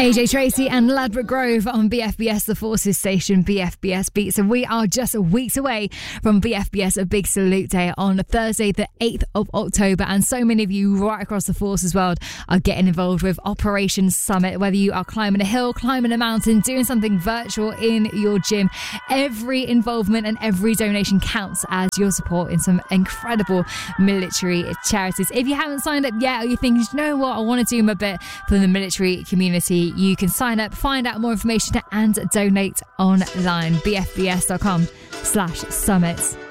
AJ Tracy and Ladbroke Grove on BFBS, the Forces station, BFBS Beats. And we are just weeks away from BFBS, a big salute day on Thursday, the 8th of October. And so many of you right across the Forces world are getting involved with Operation Summit. Whether you are climbing a hill, climbing a mountain, doing something virtual in your gym, every involvement and every donation counts as your support in some incredible military charities. If you haven't signed up yet, or you think, you know what, I want to do my bit for the military community, you can sign up, find out more information and donate online. bfbs.com/summits.